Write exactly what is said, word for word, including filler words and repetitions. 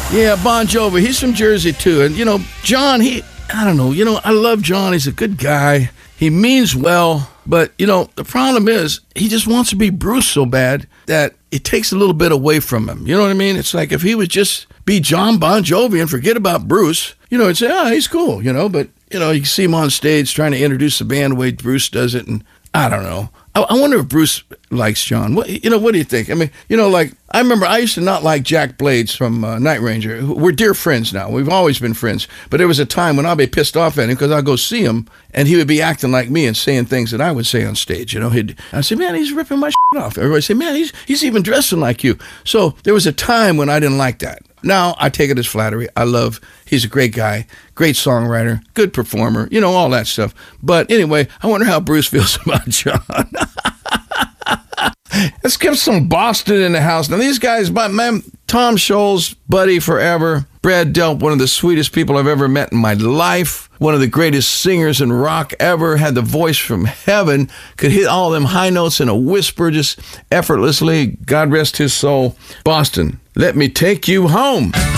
Yeah, Bon Jovi. He's from Jersey, too. And, you know, John, he, I don't know, you know, I love John. He's a good guy. He means well. But, you know, the problem is he just wants to be Bruce so bad that it takes a little bit away from him. You know what I mean? It's like if he would just be John Bon Jovi and forget about Bruce, you know, it's, ah, he's cool, you know. But, you know, you see him on stage trying to introduce the band the way Bruce does it. And I don't know. I, I wonder if Bruce likes John. What, you know, what do you think? I mean, you know, like, I remember I used to not like Jack Blades from uh, Night Ranger. We're dear friends now. We've always been friends. But there was a time when I'd be pissed off at him because I'd go see him, and he would be acting like me and saying things that I would say on stage. You know, he'd, I'd say, man, he's ripping my shit off. Everybody say, man, he's he's even dressing like you. So there was a time when I didn't like that. Now I take it as flattery. I love, he's a great guy, great songwriter, good performer, you know, all that stuff. But anyway, I wonder how Bruce feels about John. Let's get some Boston in the house. Now, these guys, my man, Tom Scholz, buddy forever. Brad Delp, one of the sweetest people I've ever met in my life. One of the greatest singers in rock ever. Had the voice from heaven. Could hit all them high notes in a whisper just effortlessly. God rest his soul. Boston, let me take you home.